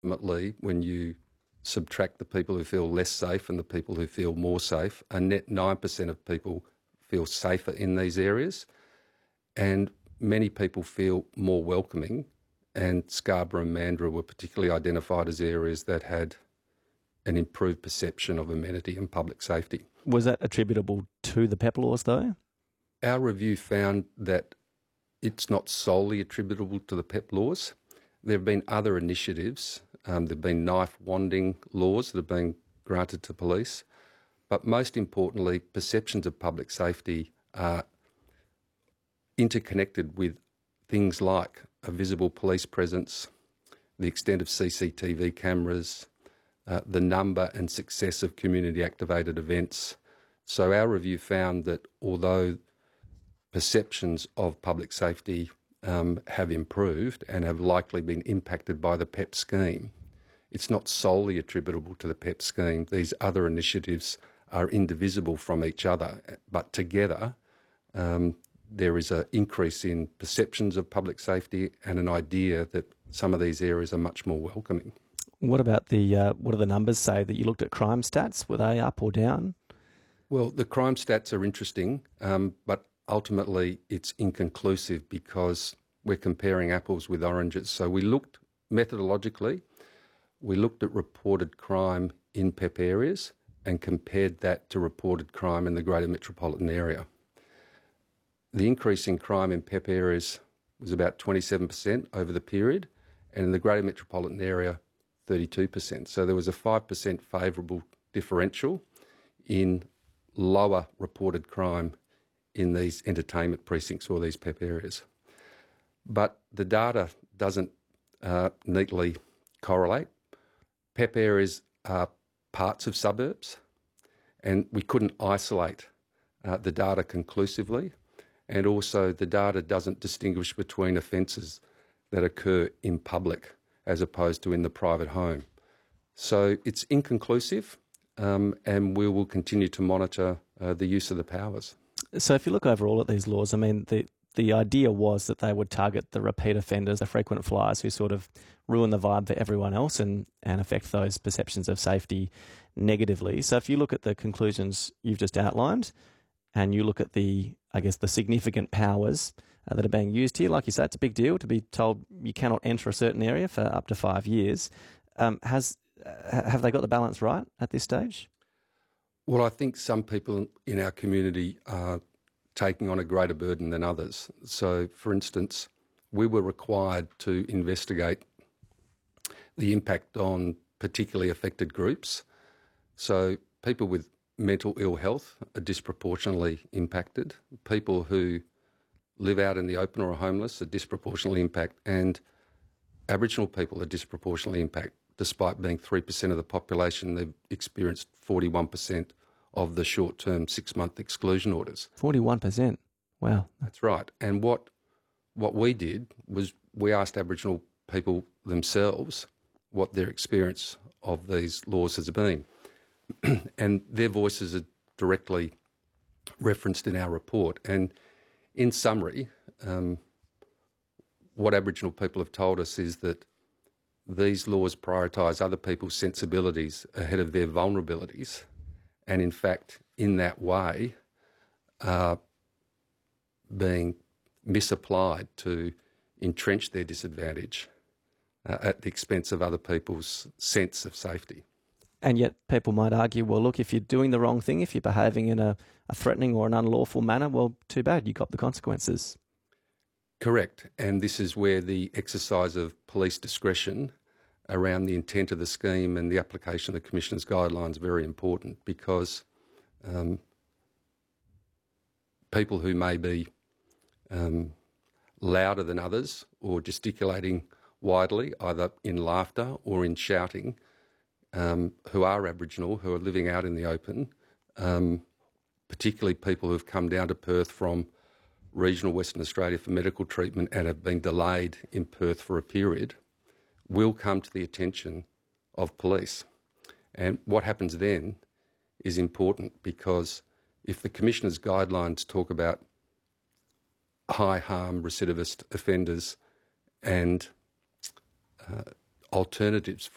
Ultimately, when you subtract the people who feel less safe and the people who feel more safe, a net 9% of people feel safer in these areas, and many people feel more welcoming, and Scarborough and Mandurah were particularly identified as areas that had an improved perception of amenity and public safety. Was that attributable to the PEP laws, though? Our review found that it's not solely attributable to the PEP laws. There have been other initiatives. There have been knife wanding laws that have been granted to police. But most importantly, perceptions of public safety are interconnected with things like a visible police presence, the extent of CCTV cameras, the number and success of community-activated events. So our review found that although perceptions of public safety have improved and have likely been impacted by the PEP scheme, it's not solely attributable to the PEP scheme. These other initiatives are indivisible from each other, but together there is an increase in perceptions of public safety and an idea that some of these areas are much more welcoming. What about what do the numbers say that you looked at crime stats? Were they up or down? Well, the crime stats are interesting, but ultimately it's inconclusive because we're comparing apples with oranges. So we looked methodologically, we looked at reported crime in PEP areas and compared that to reported crime in the greater metropolitan area. The increase in crime in PEP areas was about 27% over the period, and in the greater metropolitan area, 32%. So there was a 5% favourable differential in lower reported crime in these entertainment precincts or these PEP areas. But the data doesn't neatly correlate. PEP areas are parts of suburbs, and we couldn't isolate the data conclusively. And also the data doesn't distinguish between offences that occur in public as opposed to in the private home. So it's inconclusive, and we will continue to monitor the use of the powers. So if you look overall at these laws, I mean, the idea was that they would target the repeat offenders, the frequent flyers who sort of ruin the vibe for everyone else and affect those perceptions of safety negatively. So if you look at the conclusions you've just outlined and you look at the significant powers that are being used here, like you say, it's a big deal to be told you cannot enter a certain area for up to 5 years. Have they got the balance right at this stage? Well, I think some people in our community are taking on a greater burden than others. So, for instance, we were required to investigate the impact on particularly affected groups. So people with mental ill health are disproportionately impacted. People who live out in the open or are homeless are disproportionately impacted, and Aboriginal people are disproportionately impacted. Despite being 3% of the population, they've experienced 41% of the short-term 6-month exclusion orders. 41%? Wow. That's right. And what we did was we asked Aboriginal people themselves what their experience of these laws has been. And their voices are directly referenced in our report. And in summary, what Aboriginal people have told us is that these laws prioritise other people's sensibilities ahead of their vulnerabilities, and in fact, in that way, are being misapplied to entrench their disadvantage at the expense of other people's sense of safety. And yet people might argue, well, look, if you're doing the wrong thing, if you're behaving in a threatening or an unlawful manner, well, too bad, you got the consequences. Correct. And this is where the exercise of police discretion around the intent of the scheme and the application of the Commissioner's guidelines is very important, because people who may be louder than others or gesticulating widely, either in laughter or in shouting, who are Aboriginal, who are living out in the open, particularly people who have come down to Perth from regional Western Australia for medical treatment and have been delayed in Perth for a period, will come to the attention of police. And what happens then is important, because if the Commissioner's guidelines talk about high harm recidivist offenders and alternatives